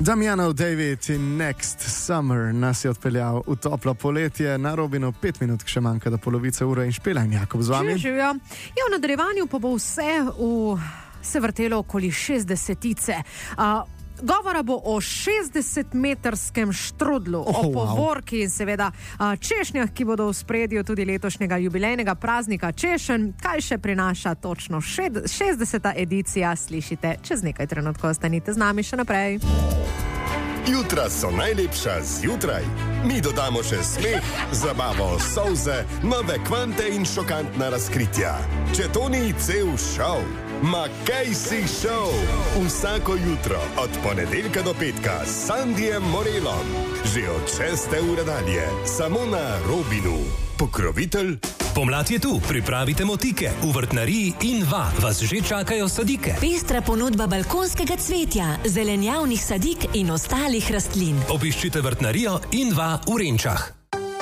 Damiano David in Next Summer nas je odpeljal v toplo poletje. Na Robinu 5 minut še manjka do polovice ure in Špela in Jakob z vami. Živijo. Ja, v nadaljevanju pa bo vse se vrtelo okoli 60-tice. Govora bo o 60-metrskem štrudlu, o povorki in seveda češnjah, ki bodo v spredju tudi letošnjega jubilejnega praznika češenj. Kaj še prinaša točno 60. edicija, slišite čez nekaj trenutkov. Ostanite z nami še naprej. Jutra so najlepša zjutraj. Mi dodamo še smeh, zabavo, solze, nove kvante in šokantna razkritja. Če to ni cel šov, ma kaj si šov? Vsako jutro od ponedeljka do petka s Sandijem Morelom. Že od 6. ure dalje, samo na Robinu. Pokrovitelj. Pomlad je tu, pripravite motike. V vrtnariji Inva vas že čakajo sadike. Pestra ponudba balkonskega cvetja, zelenjavnih sadik in ostalih rastlin. Obiščite vrtnarijo Inva v Renčah.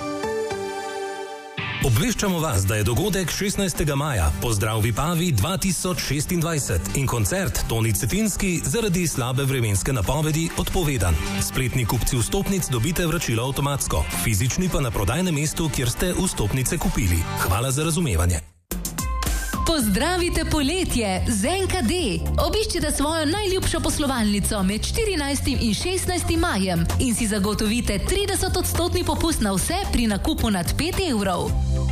Obveščamo vas, da je dogodek 16. maja Pozdrav Vipavi 2026 in koncert Toni Cetinski zaradi slabe vremenske napovedi odpovedan. Spletni kupci vstopnic dobite vračilo avtomatsko, fizični pa na prodajnem mestu, kjer ste vstopnice kupili. Hvala za razumevanje. Pozdravite poletje z NKD. Obiščite svojo najljubšo poslovalnico med 14. in 16. majem in si zagotovite 30% popust na vse pri nakupu nad 5 evrov.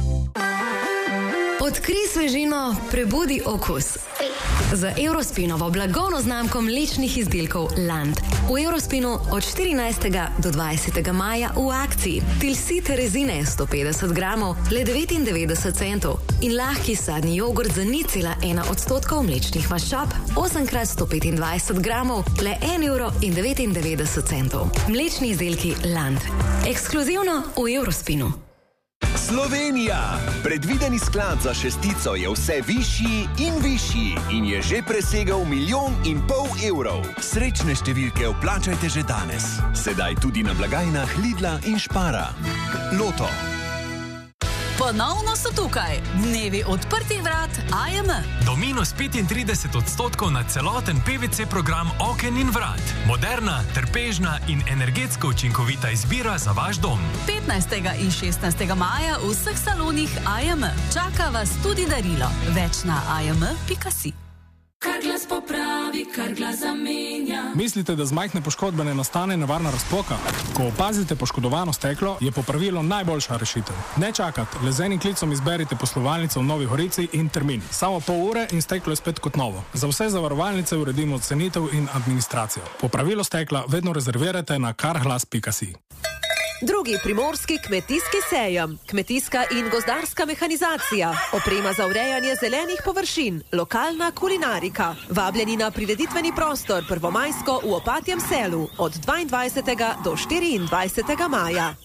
Odkrij svežino, prebudi okus. Z Eurospinovo blagovno znamko mlečnih izdelkov Land. V Eurospinu od 14. do 20. maja v akciji Tilsite rezine 150 gramov le 99 centov in lahki sadni jogurt za 0,1% mlečnih maščob 8x125 gramov le 1,99 €. Mlečni izdelki Land. Ekskluzivno v Eurospinu. Slovenija! Predvideni sklad za šestico je vse višji in je že presegel 1,5 milijona evrov. Srečne številke vplačajte že danes. Sedaj tudi na blagajnah Lidla in Špara. Loto. Ponovno so tukaj dnevi odprtih vrat AJM. Do minus 35% na celoten PVC program oken in vrat. Moderna, trpežna in energetsko učinkovita izbira za vaš dom. 15. in 16. maja v vseh salonih AJM. Čaka vas tudi darilo. Več na ajm.si. Kar glas popravi, kar glas zamenja. Mislite, da z majhne poškodbe ne nastane nevarna razpoka? Ko opazite poškodovano steklo, je popravilo najboljša rešitev. Ne čakati, le z enim klicom izberite poslovalnico v Novi Gorici in termin. Samo pol ure in steklo je spet kot novo. Za vse zavarovalnice uredimo cenitev in administracijo. Popravilo stekla vedno rezervirajte na karglas.si. Drugi primorski kmetijski sejem, kmetijska in gozdarska mehanizacija, oprema za urejanje zelenih površin, lokalna kulinarika. Vabljeni na prireditveni prostor Prvomajsko v Opatjem selu od 22. do 24. maja.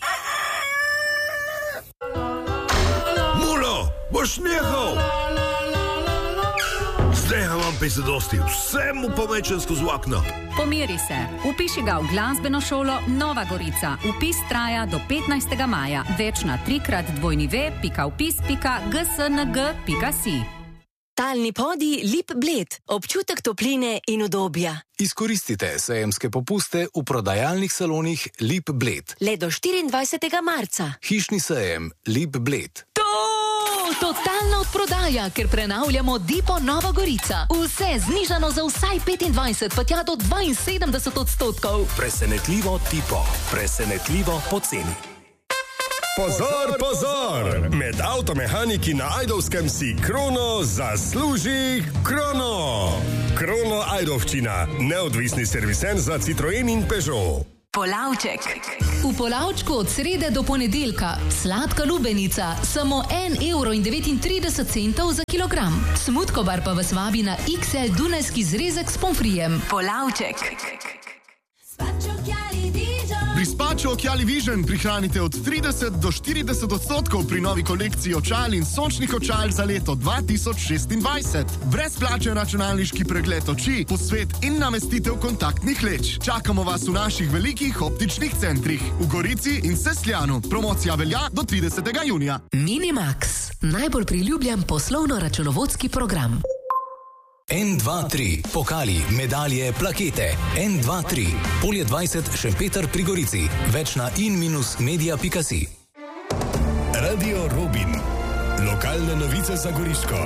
Mulo, boš nehal! Zdaj imam pese dosti, vse mu pomečem skozi okno. Pomiri se, upiši ga v glasbeno šolo Nova Gorica. Upis traja do 15. maja. Več na 3x2.upis.gsng.si. Talni podi Lip Bled, občutek topline in udobja. Izkoristite sejemske popuste v prodajalnih salonih Lip Bled. Le do 24. marca. Hišni sejem Lip Bled. Totalna odprodaja, ker prenavljamo Dipo Nova Gorica. Vse znižano za vsaj 25, pa tja do 72%. Presenetljivo Dipo. Presenetljivo poceni. Pozor, pozor! Med avtomehaniki na Ajdovskem si Krono zasluži Krono. Krono Ajdovščina, neodvisni serviser za Citroen in Peugeot. Polavček. V Polavčku od srede do ponedeljka sladka lubenica samo 1,39 € za kilogram. Smutkobar pa vas vabi na XL dunajski zrezek s pomfrijem. Polavček. Pri Spačo Occhiali Vision prihranite od 30 do 40% pri novi kolekciji očal in sončnih očal za leto 2026. Brezplačen računalniški pregled oči, posvet in namestitev kontaktnih leč. Čakamo vas v naših velikih optičnih centrih v Gorici in Sesljanu. Promocija velja do 30. junija. Minimax, najbolj priljubljen poslovno-računovodski program. N2, 3, pokali, medalje, plakete. N2, 3, Polje 20, Šempeter pri Gorici. Več na in-media.si. Radio Robin. Lokalne novice za Goriško.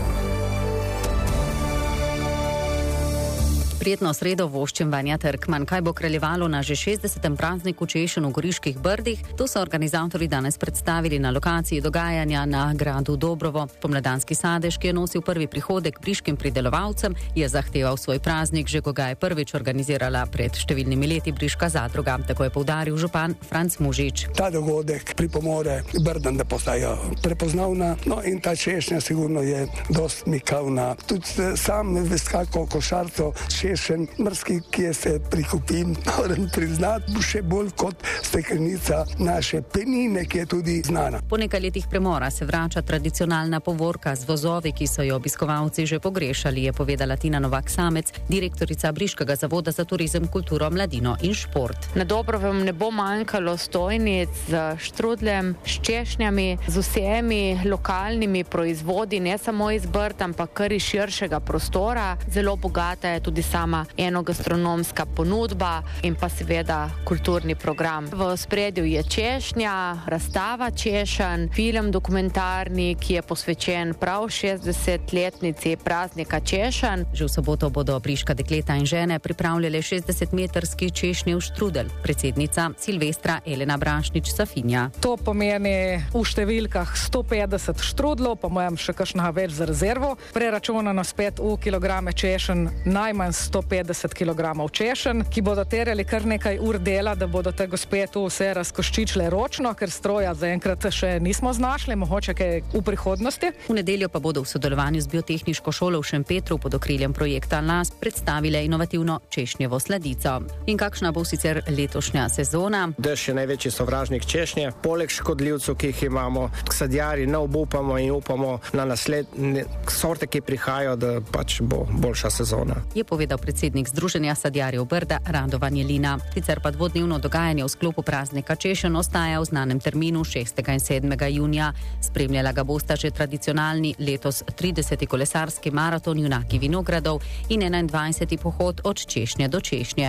Prijetno sredo voščim Vanja Trkman. Kaj bo kraljevalo na že 60. prazniku češenj v Goriških brdih? To so organizatorji danes predstavili na lokaciji dogajanja na gradu Dobrovo. Pomladanski sadež, ki je nosil prvi prihodek briškim pridelovalcem, je zahteval svoj praznik, že ko ga je prvič organizirala pred številnimi leti briška zadruga. Tako je poudaril župan Franc Mužič. Ta dogodek pripomore Brdam, da postajajo prepoznavna, no in ta češnja sigurno je dost mikavna. Tudi sam veskako košarco češen, mrski, kje se prikupim, moram priznati, še bolj kot steklenica naše penine, ki je tudi znana. Po nekaj letih premora se vrača tradicionalna povorka z vozovi, ki so jo obiskovalci že pogrešali, je povedala Tina Novak-Samec, direktorica Briškega zavoda za turizem, kulturo, mladino in šport. Na Dobrovem ne bo manjkalo stojnic z štrudljem, s češnjami, z vsemi lokalnimi proizvodi, ne samo iz Brd, ampak kar iz širšega prostora. Zelo bogata je tudi sama enogastronomska ponudba in pa seveda kulturni program. V ospredju je češnja, razstava češenj, film dokumentarni, ki je posvečen prav 60-letnici praznika češenj. Že v soboto bodo briška dekleta in žene pripravljale 60-metrski češnjev štrudel. Predsednica Silvestra Elena Brašnič-Safinja. To pomeni v številkah 150 štrudlov, po mojem še kakšnega več za rezervo. Preračunano spet v kilograme češenj, najmanj 150 kg češenj, ki bodo terjali kar nekaj ur dela, da bodo te gospe tu vse razkoščičile ročno, ker stroja zaenkrat še nismo znašli, mogoče kaj v prihodnosti. V nedeljo pa bodo v sodelovanju z Biotehniško šolo v Šempetru pod okriljem projekta LAS predstavile inovativno češnjevo sladico. In kakšna bo sicer letošnja sezona? Dež je največji sovražnik češnje, poleg škodljivcev, ki jih imamo, sadjarji ne obupamo in upamo na naslednje sorte, ki prihajajo, da pač bo boljša sezona. Je povedal predsednik Združenja sadjarjev Brda Radovan Jelina. Sicer pa dvodnevno dogajanje v sklopu praznika češenj ostaja v znanem terminu 6. in 7. junija. Spremljala ga bosta že tradicionalni letos 30. kolesarski maraton Junaki vinogradov in 21. pohod od češnje do češnje.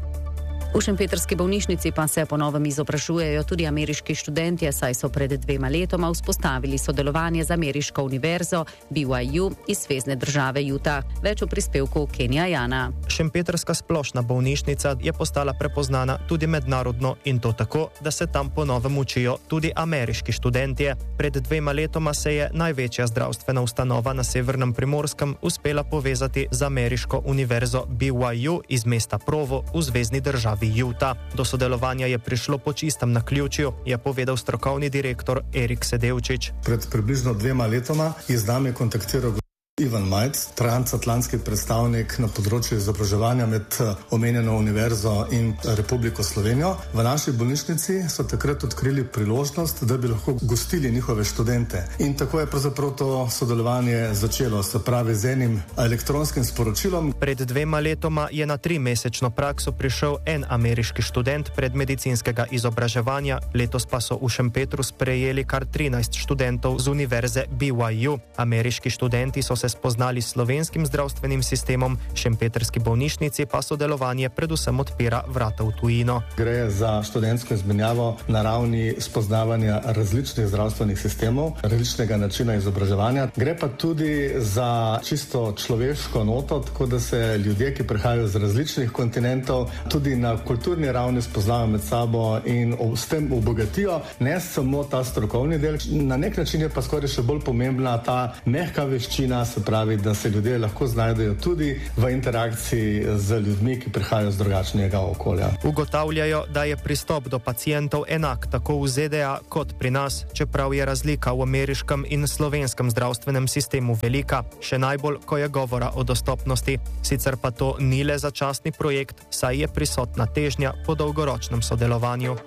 V šempetrski bolnišnici pa se po novem izobražujejo tudi ameriški študentje, saj so pred 2 letoma vzpostavili sodelovanje z ameriško univerzo BYU iz zvezne države Utah. Več v prispevku Kenija Jana. Šempetrska splošna bolnišnica je postala prepoznana tudi mednarodno in to tako, da se tam po novem učijo tudi ameriški študentje. Pred 2 letoma se je največja zdravstvena ustanova na severnem Primorskem uspela povezati z ameriško univerzo BYU iz mesta Provo v zvezni državi Utah. Do sodelovanja je prišlo po čistem naključju, je povedal strokovni direktor Erik Sedevčič. Pred približno 2 letoma je z nami kontaktiral Ivan Majc, transatlantski predstavnik na področju izobraževanja med omenjeno univerzo in Republiko Slovenijo. V naši bolnišnici so takrat odkrili priložnost, da bi lahko gostili njihove študente. In tako je pravzaprav to sodelovanje začelo, se pravi z enim elektronskim sporočilom. Pred 2 letoma je na 3-mesečno prakso prišel en ameriški študent predmedicinskega izobraževanja, letos pa so v Šempetru sprejeli kar 13 študentov z univerze BYU. Ameriški študenti so se spoznali s slovenskim zdravstvenim sistemom, šempetrski bolnišnici pa sodelovanje predvsem odpira vrata v tujino. Gre za študentsko izmenjavo na ravni spoznavanja različnih zdravstvenih sistemov, različnega načina izobraževanja. Gre pa tudi za čisto človeško noto, tako da se ljudje, ki prihajajo z različnih kontinentov, tudi na kulturni ravni spoznavajo med sabo in s tem obogatijo ne samo ta strokovni del, na nek način je pa skoraj še bolj pomembna ta mehka veščina, se pravi, da se ljudje lahko znajdejo tudi v interakciji z ljudmi, ki prihajajo z drugačnega okolja. Ugotavljajo, da je pristop do pacientov enak tako v ZDA kot pri nas, čeprav je razlika v ameriškem in slovenskem zdravstvenem sistemu velika, še najbolj, ko je govora o dostopnosti. Sicer pa to ni le začasni projekt, saj je prisotna težnja po dolgoročnem sodelovanju.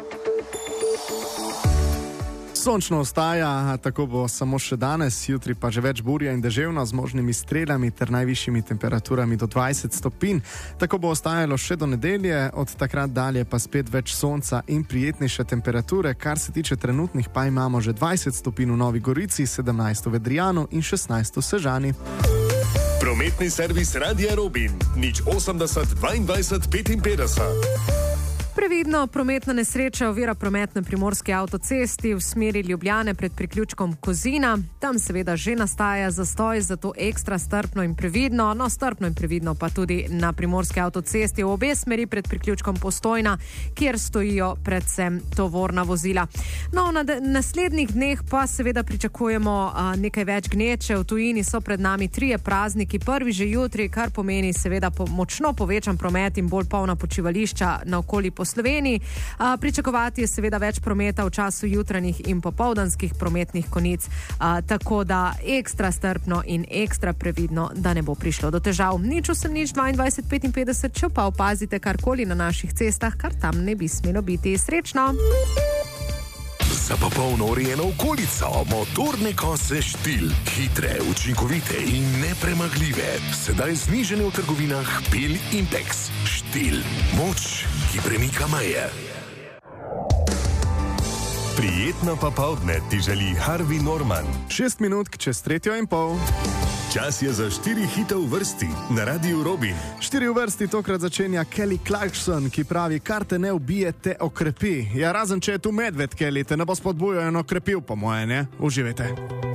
Sončno ostaja, tako bo samo še danes, jutri pa že več burja in deževno z možnimi strelami ter najvišjimi temperaturami do 20 stopinj. Tako bo ostajalo še do nedelje, od takrat dalje pa spet več sonca in prijetnejše temperature. Kar se tiče trenutnih, pa imamo že 20 stopinj v Novi Gorici, 17 v Vedrijanu in 16 v Sežani. Prometni servis Radia Robin, 080 22 55. Previdno, prometna nesreča ovira promet na primorski avtocesti v smeri Ljubljane pred priključkom Kozina. Tam seveda že nastaja zastoj, zato ekstra strpno in previdno. No, strpno in previdno pa tudi na primorski avtocesti v obe smeri pred priključkom Postojna, kjer stojijo predvsem tovorna vozila. No, na naslednjih dneh pa seveda pričakujemo nekaj več gneče. V tujini so pred nami 3 prazniki, prvi že jutri, kar pomeni seveda močno povečan promet in bolj polna počivališča naokoli po Sloveniji. Pričakovati je seveda več prometa v času jutranjih in popoldanskih prometnih konic, tako da ekstra strpno in ekstra previdno, da ne bo prišlo do težav. 080 če pa opazite karkoli na naših cestah, kar tam ne bi smelo biti. Srečno! Za popolno urejeno okolico, motorne kose Štil. Hitre, učinkovite in nepremagljive. Sedaj znižene v trgovinah Pil in Pex. Štil. Moč, ki premika meje. Prijetno popoldne ti želi Harvey Norman. 6 minut čez 3:30. Čas je za 4 hite v vrsti na Radiu Robin. 4 v vrsti tokrat začenja Kelly Clarkson, ki pravi, kar te ne ubije, te okrepi. Ja, razen če je tu medved, Kelly, te ne bo spodbujal in okrepil, po moje, ne? Uživajte.